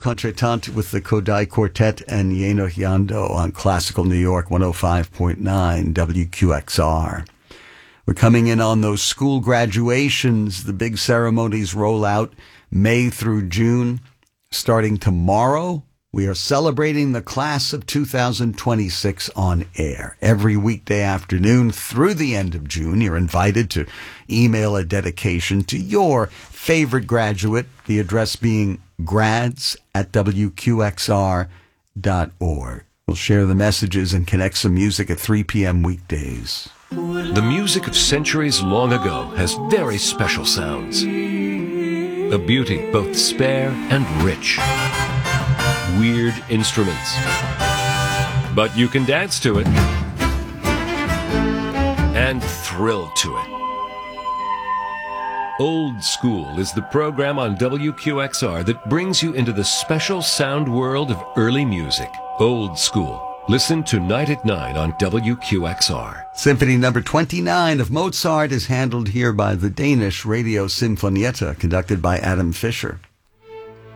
Contretemps with the Kodai Quartet and Yeno Yando on Classical New York 105.9 WQXR. We're coming in on those school graduations. The big ceremonies roll out May through June. Starting tomorrow, we are celebrating the class of 2026 on air. Every weekday afternoon through the end of June, you're invited to email a dedication to your favorite graduate, the address being grads@wqxr.org. We'll share the messages and connect some music at 3 p.m. weekdays. The music of centuries long ago has very special sounds. A beauty both spare and rich. Weird instruments. But you can dance to it. And thrill to it. Old School is the program on WQXR that brings you into the special sound world of early music. Old School. Listen tonight at 9 on WQXR. Symphony number 29 of Mozart is handled here by the Danish Radio Sinfonietta, conducted by Adam Fischer.